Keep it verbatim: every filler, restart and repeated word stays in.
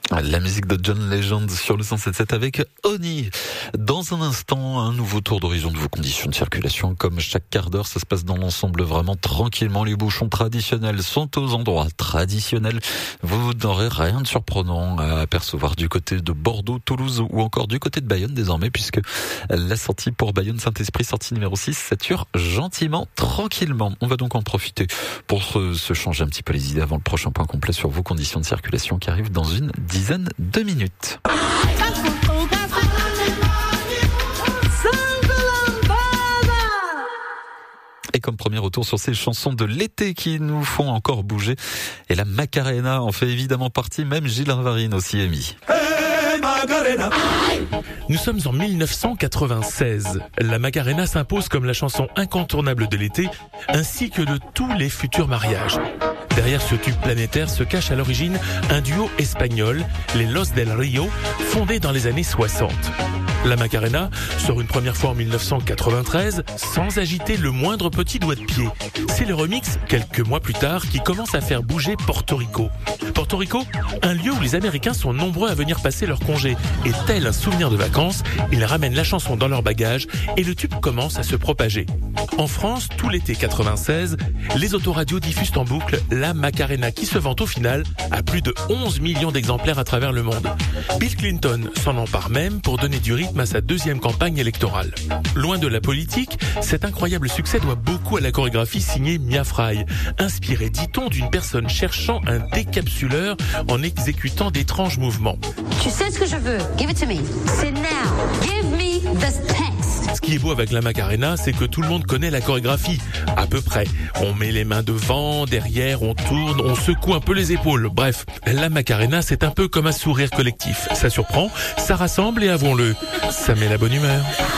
La musique de John Legend sur le cent sept sept avec Oni. Dans un instant, un nouveau tour d'horizon de vos conditions de circulation. Comme chaque quart d'heure, ça se passe dans l'ensemble vraiment tranquillement. Les bouchons traditionnels sont aux endroits traditionnels. Vous n'aurez rien de surprenant à apercevoir du côté de Bordeaux, Toulouse ou encore du côté de Bayonne désormais, puisque la sortie pour Bayonne-Saint-Esprit, sortie numéro six, sature gentiment, tranquillement. On va donc en profiter pour se, se changer un petit peu les idées avant le prochain point complet sur vos conditions de circulation qui arrive dans une dizaine de minutes. Et comme premier retour sur ces chansons de l'été qui nous font encore bouger, et la Macarena en fait évidemment partie, même Gilles Ravarine aussi est mis. Nous sommes en mille neuf cent quatre-vingt-seize. La Macarena s'impose comme la chanson incontournable de l'été, ainsi que de tous les futurs mariages. Derrière ce tube planétaire se cache à l'origine un duo espagnol, les Los del Rio, fondé dans les années soixante. La Macarena sort une première fois en mille neuf cent quatre-vingt-treize sans agiter le moindre petit doigt de pied. C'est le remix, quelques mois plus tard, qui commence à faire bouger Porto Rico. Porto Rico, un lieu où les Américains sont nombreux à venir passer leurs congés. Et tel un souvenir de vacances, ils ramènent la chanson dans leur bagage et le tube commence à se propager. En France, tout l'été quatre-vingt-seize, les autoradios diffusent en boucle la Macarena qui se vend au final à plus de onze millions d'exemplaires à travers le monde. Bill Clinton s'en empare même pour donner du rythme à sa deuxième campagne électorale. Loin de la politique, cet incroyable succès doit beaucoup à la chorégraphie signée Mia Fry, inspirée, dit-on, d'une personne cherchant un décapsuleur en exécutant d'étranges mouvements. Tu sais ce que je veux, give it to me. C'est now, give me the text. Ce qui est beau avec la Macarena, c'est que tout le monde connaît la chorégraphie, à peu près. On met les mains devant, derrière, on tourne, on secoue un peu les épaules. Bref, la Macarena, c'est un peu comme un sourire collectif. Ça surprend, ça rassemble et avouons-le, ça met la bonne humeur.